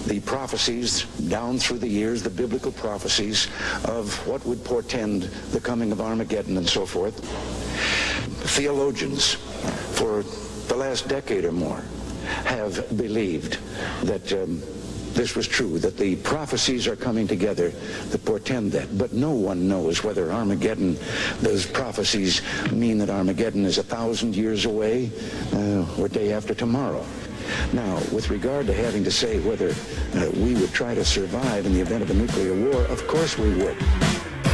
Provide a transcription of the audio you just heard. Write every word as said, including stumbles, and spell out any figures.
the prophecies down through the years, the biblical prophecies of what would portend the coming of Armageddon and so forth. Theologians for the last decade or more have believed that um, this was true, that the prophecies are coming together that portend that. But no one knows whether Armageddon, those prophecies mean that Armageddon is a thousand years away uh, or day after tomorrow. Now, with regard to having to say whether uh, we would try to survive in the event of a nuclear war, of course we would.